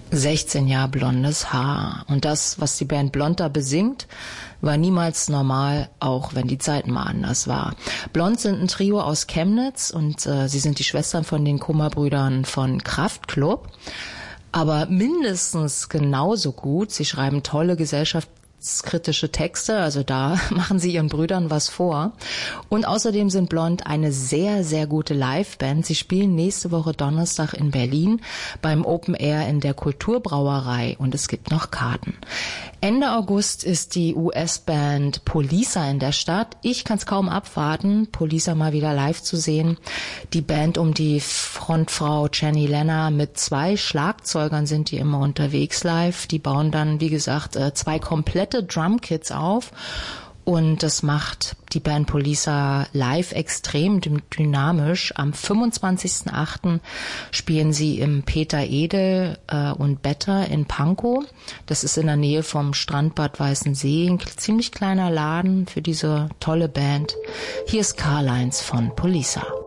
16 Jahre blondes Haar. Und das, was die Band Blond da besingt, war niemals normal, auch wenn die Zeit mal anders war. Blond sind ein Trio aus Chemnitz und sie sind die Schwestern von den Kummerbrüdern von Kraftklub. Aber mindestens genauso gut, sie schreiben tolle gesellschaftskritische Texte, also da machen sie ihren Brüdern was vor. Und außerdem sind Blond eine sehr, sehr gute Liveband. Sie spielen nächste Woche Donnerstag in Berlin beim Open Air in der Kulturbrauerei und es gibt noch Karten. Ende August ist die US-Band Poliça in der Stadt. Ich kann es kaum abwarten, Poliça mal wieder live zu sehen. Die Band um die Frontfrau Jenny Lenner mit 2 Schlagzeugern sind die immer unterwegs live. Die bauen dann, wie gesagt, 2 komplette Drumkits auf. Und das macht die Band Poliça live extrem dynamisch. Am 25.08. spielen sie im Peter Edel und Better in Pankow. Das ist in der Nähe vom Strandbad Weißensee. Ein ziemlich kleiner Laden für diese tolle Band. Hier ist Karl-Heinz von Poliça.